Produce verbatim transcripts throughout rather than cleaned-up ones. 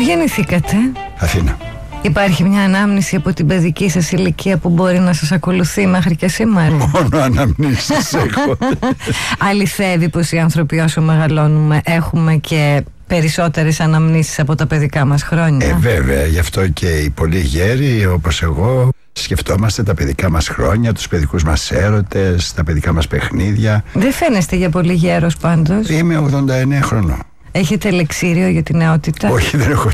γεννηθήκατε? Αθήνα. Υπάρχει μια ανάμνηση από την παιδική σας ηλικία που μπορεί να σας ακολουθεί μέχρι και σήμερα? Μόνο αναμνήσεις έχω. Αληθεύει πως οι άνθρωποι όσο μεγαλώνουμε έχουμε και περισσότερες αναμνήσεις από τα παιδικά μας χρόνια? Ε, βέβαια, γι' αυτό και οι πολύ γέροι όπως εγώ σκεφτόμαστε τα παιδικά μας χρόνια, τους παιδικούς μας έρωτες, τα παιδικά μας παιχνίδια. Δεν φαίνεστε για πολύ γέρος πάντως. Είμαι ογδόντα εννέα χρονών. Έχετε λεξίριο για τη νεότητα? Όχι, δεν έχω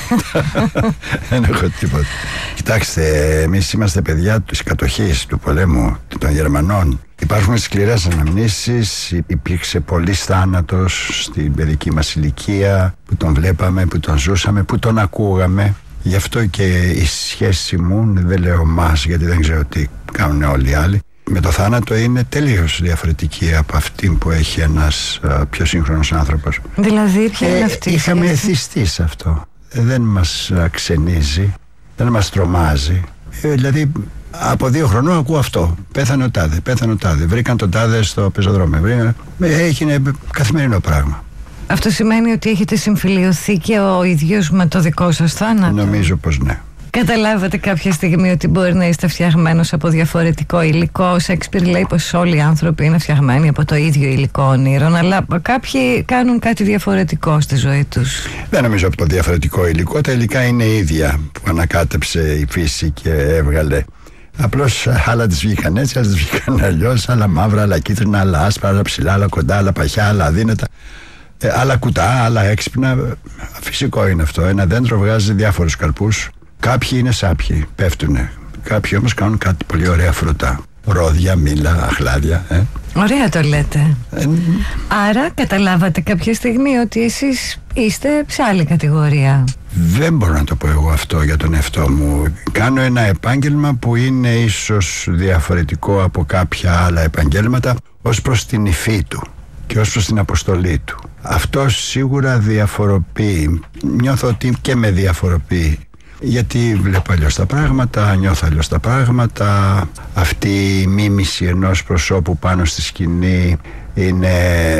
τίποτα. Δεν έχω τίποτα. Κοιτάξτε, εμείς είμαστε παιδιά της κατοχής, του πολέμου, των Γερμανών. Υπάρχουν σκληρές αναμνήσεις, υπήρξε πολύς θάνατος στην παιδική μας ηλικία, που τον βλέπαμε, που τον ζούσαμε, που τον ακούγαμε. Γι' αυτό και η σχέση μου, δεν λέω μας γιατί δεν ξέρω τι κάνουν όλοι οι άλλοι, με το θάνατο είναι τελείως διαφορετική από αυτή που έχει ένας α, πιο σύγχρονος άνθρωπος. Δηλαδή ποια είναι αυτή? Ε, είχαμε εθιστεί σε αυτό. Ε, δεν μας α, ξενίζει, δεν μας τρομάζει. Ε, δηλαδή από δύο χρονών ακούω αυτό. Πέθανε ο τάδε, πέθανε ο τάδε. Βρήκαν τον τάδε στο πεζοδρόμιο. Βρήκαν... Έγινε καθημερινό πράγμα. Αυτό σημαίνει ότι έχετε συμφιλιωθεί και ο ίδιος με το δικό σας θάνατο? Νομίζω πως ναι. Καταλάβατε κάποια στιγμή ότι μπορεί να είστε φτιαγμένος από διαφορετικό υλικό? Ο Σέξπιρ λέει πως όλοι οι άνθρωποι είναι φτιαγμένοι από το ίδιο υλικό όνειρων, αλλά κάποιοι κάνουν κάτι διαφορετικό στη ζωή τους. Δεν νομίζω από το διαφορετικό υλικό. Τα υλικά είναι ίδια που ανακάτεψε η φύση και έβγαλε. Απλώς άλλα τις βγήκαν έτσι, άλλα τις βγήκαν αλλιώς. Άλλα μαύρα, άλλα κίτρινα, άλλα άσπρα, άλλα ψηλά, άλλα κοντά, άλλα παχιά, άλλα αδύνατα. Ε, άλλα κουτά, άλλα έξυπνα. Φυσικό είναι αυτό. Ένα δέντρο βγάζει διάφορους καρπούς. Κάποιοι είναι σάπιοι, πέφτουνε. Κάποιοι όμως κάνουν κάτι πολύ ωραία φρούτα. Ρόδια, μήλα, αχλάδια. Ε. Ωραία το λέτε. Ε, Άρα καταλάβατε κάποια στιγμή ότι εσείς είστε σε άλλη κατηγορία? Δεν μπορώ να το πω εγώ αυτό για τον εαυτό μου. Κάνω ένα επάγγελμα που είναι ίσως διαφορετικό από κάποια άλλα επαγγέλματα ως προς την υφή του και ως προς την αποστολή του. Αυτό σίγουρα διαφοροποιεί. Νιώθω ότι και με διαφοροποιεί. Γιατί βλέπω αλλιώς τα πράγματα, νιώθω αλλιώς τα πράγματα. Αυτή η μίμηση ενός προσώπου πάνω στη σκηνή είναι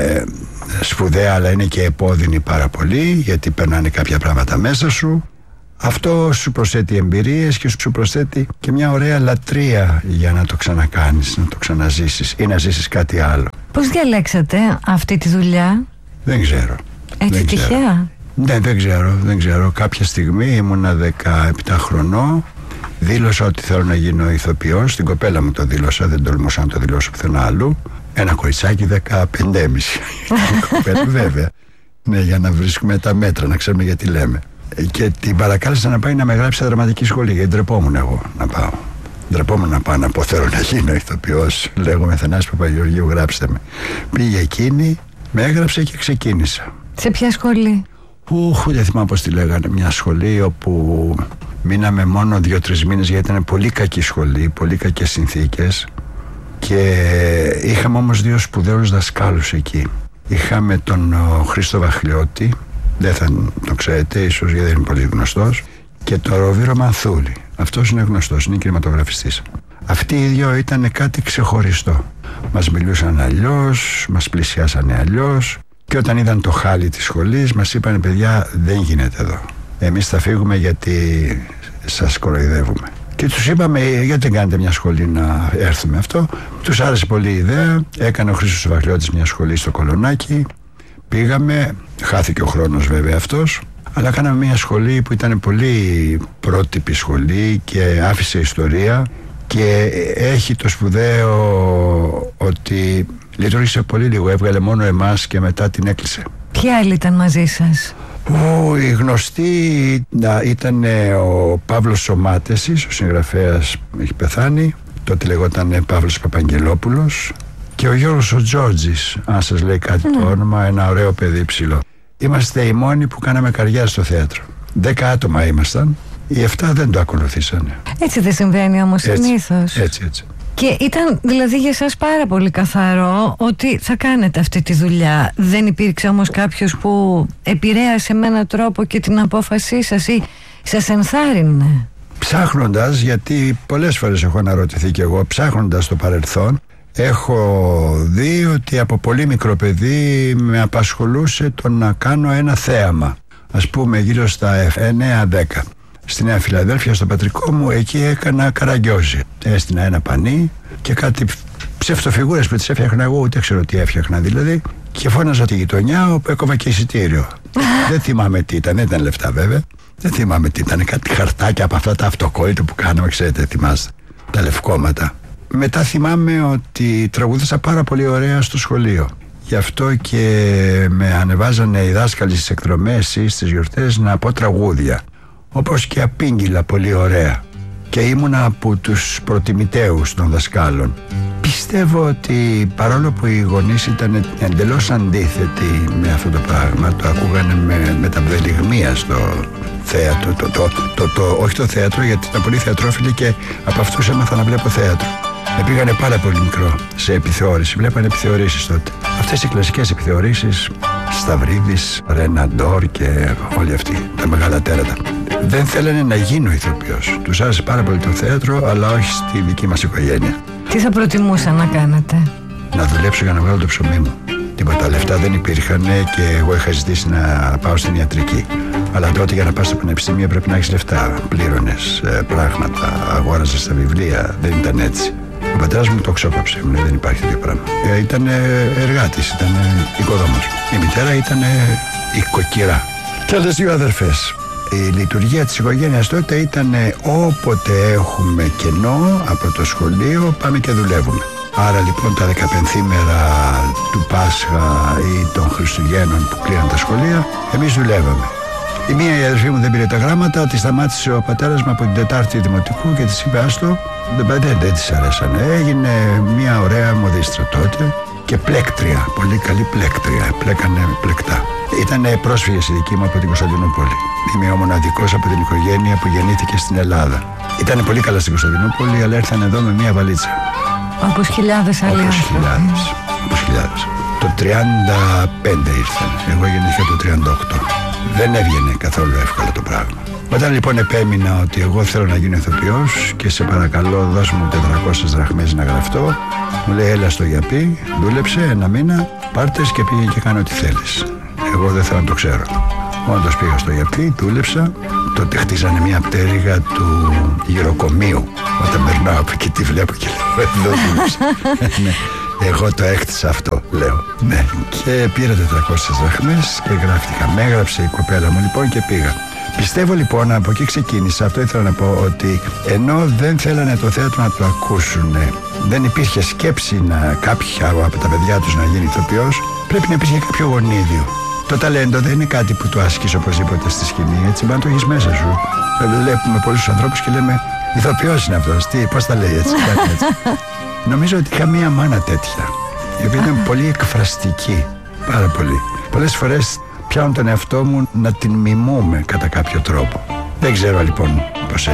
σπουδαία, αλλά είναι και επώδυνη πάρα πολύ, γιατί περνάνε κάποια πράγματα μέσα σου. Αυτό σου προσθέτει εμπειρίες και σου προσθέτει και μια ωραία λατρεία για να το ξανακάνεις, να το ξαναζήσεις ή να ζήσεις κάτι άλλο. Πώς διαλέξατε αυτή τη δουλειά? Δεν ξέρω. Έτσι δεν τυχαία? Ξέρω. Ναι, δεν ξέρω, δεν ξέρω. Κάποια στιγμή ήμουνα δεκαεπτά χρονών, δήλωσα ότι θέλω να γίνω ηθοποιός. Στην κοπέλα μου το δήλωσα, δεν τολμούσα να το δηλώσω πουθενά αλλού. Ένα κοριτσάκι δεκαπέντε και μισή. Κοπέλα, βέβαια. Ναι, για να βρίσκουμε τα μέτρα, να ξέρουμε γιατί λέμε. Και την παρακάλεσα να πάει να με γράψει σε δραματική σχολή, γιατί ντρεπόμουν εγώ να πάω. Ντρεπόμουν να πάω να πω θέλω να γίνω ηθοποιός. Λέγομαι Θανάσης Παπαγεωργίου, γράψτε με. Πήγε εκείνη, με έγραψε και ξεκίνησα. Σε ποια σχολή? Ουχ, δεν θυμάμαι πώς τη λέγανε. Μια σχολή όπου μείναμε μόνο δύο-τρεις μήνες, γιατί ήταν πολύ κακή σχολή, πολύ κακές συνθήκες. Και είχαμε όμως δύο σπουδαίους δασκάλους εκεί. Είχαμε τον ο, Χρήστο Βαχλιώτη, δεν θα τον ξέρετε, ίσως γιατί δεν είναι πολύ γνωστός, και τον Ροβίρο Μανθούλη. Αυτός είναι γνωστός, είναι κινηματογραφιστής. Αυτοί οι δύο ήταν κάτι ξεχωριστό. Μας μιλούσαν αλλιώς, μας πλησιάσανε αλλιώς. Και όταν είδαν το χάλι της σχολής μας είπανε παιδιά δεν γίνεται εδώ. Εμείς θα φύγουμε γιατί σας κοροϊδεύουμε. Και τους είπαμε γιατί δεν κάνετε μια σχολή να έρθουμε αυτό. Τους άρεσε πολύ η ιδέα. Έκανε ο Χρήστος Βαχλιώτης μια σχολή στο Κολονάκι. Πήγαμε, χάθηκε ο χρόνος βέβαια αυτός. Αλλά κάναμε μια σχολή που ήταν πολύ πρότυπη σχολή και άφησε ιστορία. Και έχει το σπουδαίο ότι λειτουργήσε πολύ λίγο, έβγαλε μόνο εμάς και μετά την έκλεισε. Ποιοι άλλοι ήταν μαζί σας? Ο, η γνωστή ήταν ο Παύλος Σωμάτεσης, ο συγγραφέας έχει πεθάνει, τότε λεγόταν Παύλος Παπαγγελόπουλος, και ο Γιώργος ο Τζόρτζης, αν σας λέει κάτι mm. το όνομα, ένα ωραίο παιδί ψηλό. Είμαστε οι μόνοι που κάναμε καριέρα στο θέατρο. Δέκα άτομα ήμασταν. Οι εφτά δεν το ακολουθήσανε. Έτσι δεν συμβαίνει όμως συνήθως? Έτσι, έτσι. Και ήταν δηλαδή για σας πάρα πολύ καθαρό ότι θα κάνετε αυτή τη δουλειά. Δεν υπήρξε όμως κάποιος που επηρέασε με έναν τρόπο και την απόφασή σας ή σας ενθάρρυνε? Ψάχνοντας, γιατί πολλές φορές έχω αναρωτηθεί κι εγώ, ψάχνοντας το παρελθόν, έχω δει ότι από πολύ μικρό παιδί με απασχολούσε το να κάνω ένα θέαμα. ας πούμε γύρω στα εννέα δέκα. Στη Νέα Φιλαδέλφια, στο πατρικό μου, εκεί έκανα καραγκιόζι. Έστεινα ένα πανί και κάτι ψευτοφιγούρες που τις έφτιαχνα εγώ, ούτε ξέρω τι έφτιαχνα δηλαδή. Και φώναζα τη γειτονιά όπου έκοβα και εισιτήριο. Δεν θυμάμαι τι ήταν, δεν ήταν λεφτά βέβαια. Δεν θυμάμαι τι ήταν, κάτι χαρτάκια από αυτά τα αυτοκόλλητα που κάναμε, ξέρετε, θυμάστε. Τα λευκόματα. Μετά θυμάμαι ότι τραγούδισα πάρα πολύ ωραία στο σχολείο. Γι' αυτό και με ανεβάζανε οι δάσκαλοι στις εκδρομές ή στις γιορτές να πω τραγούδια. Όπως και απήγγειλα πολύ ωραία. Και ήμουνα από τους προτιμητέους των δασκάλων. Πιστεύω ότι παρόλο που οι γονείς ήταν εντελώς αντίθετοι με αυτό το πράγμα, το ακούγανε με, με τα βδελιγμία στο θέατρο, το, το, το, το, όχι το θέατρο, γιατί ήταν πολύ θεατρόφιλοι και από αυτούς έμαθα να βλέπω θέατρο. Με πήγανε πάρα πολύ μικρό σε επιθεώρηση, βλέπανε επιθεωρήσεις τότε. Αυτές οι κλασικές επιθεωρήσεις, Σταυρίδης, Ρεναντόρ και όλοι αυτοί, τα μεγάλα τέρατα. Δεν θέλανε να γίνω ηθοποιός. Τους άρεσε πάρα πολύ το θέατρο, αλλά όχι στη δική μας οικογένεια. Τι θα προτιμούσα να κάνετε? Να δουλέψω για να βγάλω το ψωμί μου. Τίποτα, λεφτά δεν υπήρχαν και εγώ είχα ζητήσει να πάω στην ιατρική. Αλλά τότε για να πας στο πανεπιστήμιο πρέπει να έχεις λεφτά. Πλήρωνες ε, πράγματα, αγόραζες τα βιβλία. Δεν ήταν έτσι. Ο πατέρας μου το ξόκοψε, μου λέει δεν υπάρχει τέτοιο πράγμα. Ε, ήταν εργάτης, ήταν οικοδόμος. Η μητέρα ήταν οικοκυρά. Και άλλες δύο αδερφές. Η λειτουργία της οικογένειας τότε ήταν όποτε έχουμε κενό από το σχολείο πάμε και δουλεύουμε. Άρα λοιπόν τα δεκαπενθήμερα του Πάσχα ή των Χριστουγέννων που κλείναν τα σχολεία, εμείς δουλεύαμε. Η μία η αδερφή μου δεν πήρε τα γράμματα, τη σταμάτησε ο πατέρας μου από την Τετάρτη Δημοτικού και της είπε άστο, δεν, δεν, δεν της αρέσανε. Έγινε μια ωραία μοδίστρα τότε και πλέκτρια, πολύ καλή πλέκτρια, πλέκανε πλεκτά. Ήταν πρόσφυγες οι δικοί μου από την Κωνσταντινούπολη. Είμαι ο μοναδικός από την οικογένεια που γεννήθηκε στην Ελλάδα. Ήταν πολύ καλά στην Κωνσταντινούπολη, αλλά ήρθαν εδώ με μια βαλίτσα. Όπως χιλιάδες άλλοι Όπως άνθρωποι. χιλιάδες. Όπως χιλιάδες. Το τριάντα πέντε ήρθαν. Εγώ γεννήθηκα το τριάντα οκτώ. Δεν έβγαινε καθόλου εύκολα το πράγμα. Όταν λοιπόν επέμεινα ότι εγώ θέλω να γίνω ηθοποιός και σε παρακαλώ δώσ' μου τετρακόσιες δραχμές να γραφτώ, μου λέει έλα στο Γιαπί, δούλεψε ένα μήνα, πάρτες και πήγε και κάνε ό,τι θέλεις. Εγώ δεν θέλω να το ξέρω. Όντως πήγα στο Γιαπί, δούλεψα. Τότε χτίζανε μια πτέρυγα του γυροκομείου. Όταν περνάω από εκεί τη βλέπω και λέω εδώ δούλεψα. Ναι. Εγώ το έκτισα αυτό, λέω. Ναι. Και πήρα τετρακόσιες δραχμές και γράφτηκα. Με έγραψε η κοπέλα μου λοιπόν και πήγα. Πιστεύω λοιπόν, από εκεί ξεκίνησα, αυτό ήθελα να πω, ότι ενώ δεν θέλανε το θέατρο να το ακούσουν, δεν υπήρχε σκέψη να κάποια από τα παιδιά τους να γίνει ηθοποιός, πρέπει να υπήρχε κάποιο γονίδιο. Το ταλέντο δεν είναι κάτι που το ασκείς οπωσδήποτε στη σκηνή, έτσι, μπορεί να το έχεις μέσα σου. Βλέπουμε πολλούς ανθρώπους και λέμε ηθοποιός είναι αυτός, τι, πώς τα λέει έτσι, κάτι έτσι. Νομίζω ότι είχα μία μάνα τέτοια, η οποία ήταν πολύ εκφραστική, πάρα πολύ. Πολλές φορές πιάνω τον εαυτό μου να την μιμούμε κατά κάποιο τρόπο. Δεν ξέρω λοιπόν πώς